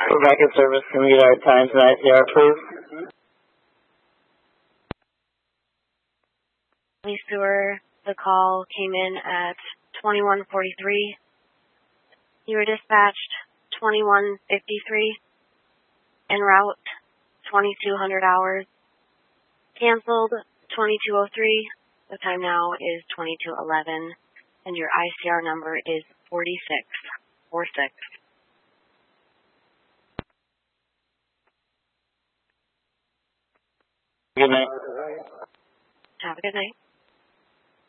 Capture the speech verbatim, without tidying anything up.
We're back in service. Can we get our times and I C R, please? Police Sewer, the call came in at twenty-one forty-three. You were dispatched twenty-one fifty-three. En route twenty-two hundred hours. Canceled twenty-two oh three. The time now is twenty-two eleven. And your I C R number is forty-six forty-six. Good night. Have a good night.